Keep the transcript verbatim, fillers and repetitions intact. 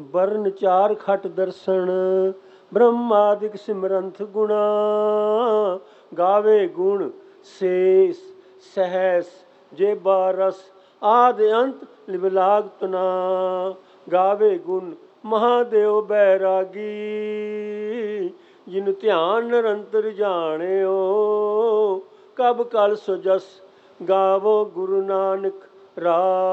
Burn ਚਾਰ ਖਟ ਦਰਸ਼ਨ ਬ੍ਰਹਮਾਦਿਕ ਸਿਮਰੰਥ ਗੁਣਾ ਗਾਵੇ ਗੁਣ ਸੇਸ ਸਹਿਸ ਜੇ ਬਾਰਸ ਆਦ ਅੰਤ ਲਿਵਲਾਗ ਤੁਨਾ ਗਾਵੇ ਗੁਣ ਮਹਾਦੇਵ ਬੈਰਾਗੀ ਜਿਨ ਧਿਆਨ ਨਿਰੰਤਰ ਜਾਣਿਓ ਕਬ ਕਲ ਸੋ ਜਸ ਗਾਵੋ ਗੁਰੂ ਨਾਨਕ ਰਾਗ।